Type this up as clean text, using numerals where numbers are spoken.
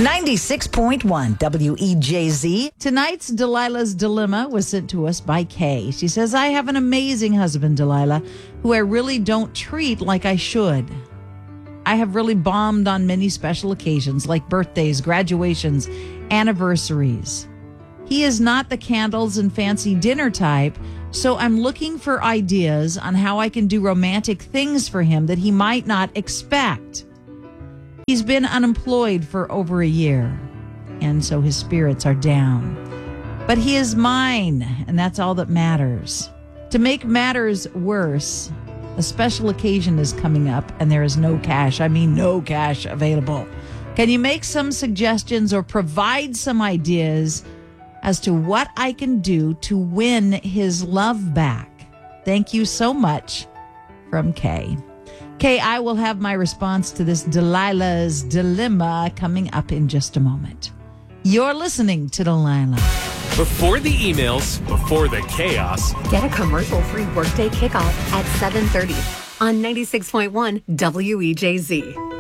96.1 WEJZ. Tonight's Delilah's Dilemma was sent to us by Kay. She says, I have an amazing husband, Delilah, who I really don't treat like I should. I have really bombed on many special occasions like birthdays, graduations, anniversaries. He is not the candles and fancy dinner type, so I'm looking for ideas on how I can do romantic things for him that he might not expect. He's been unemployed for over a year, and so his spirits are down. But he is mine, and that's all that matters. To make matters worse, a special occasion is coming up, and there is no cash available. Can you make some suggestions or provide some ideas as to what I can do to win his love back? Thank you so much, from Kay. Kay, I will have my response to this Delilah's Dilemma coming up in just a moment. You're listening to Delilah. Before the emails, before the chaos. Get a commercial-free workday kickoff at 7:30 on 96.1 WEJZ.